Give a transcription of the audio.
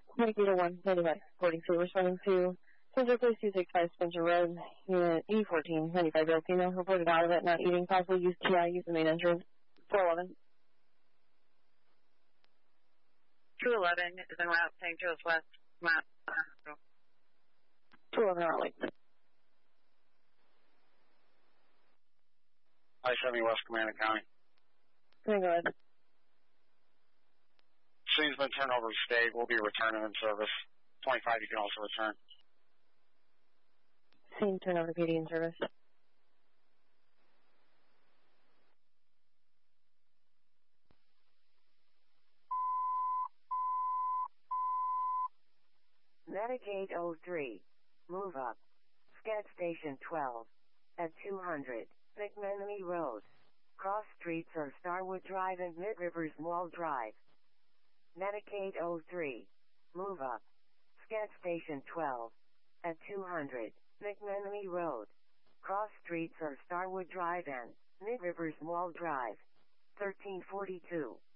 Navigator 1, 9543, responding to Central Place 265 Spencer Road, Unit E14, 95 Filipino, reported out of it, not eating, possibly use TI, use the main entrance, 411. 211 is en route, St. Joe's West, map. 211 Raleigh. I-70 West, Command County. Go ahead. City's been turned over to state. We'll be returning in service. 25, you can also return. Same turnover PD in service. Medicaid 03. Move up. Scat Station 12. At 200. McMenemy Road. Cross streets are Starwood Drive and Mid Rivers Mall Drive. Medicaid 03. Move up. Scat Station 12. At 200. McMenemy Road. Cross streets are Starwood Drive and Mid Rivers Mall Drive. 1342.